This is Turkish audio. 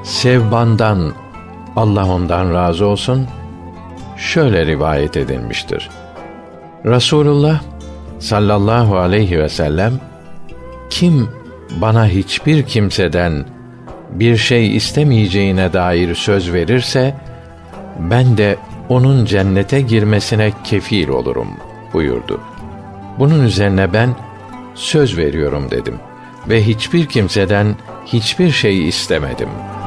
Sevban'dan, Allah ondan razı olsun, şöyle rivayet edilmiştir. Resulullah sallallahu aleyhi ve sellem, kim bana hiçbir kimseden bir şey istemeyeceğine dair söz verirse, ben de onun cennete girmesine kefil olurum buyurdu. Bunun üzerine ben söz veriyorum dedim ve hiçbir kimseden hiçbir şey istemedim.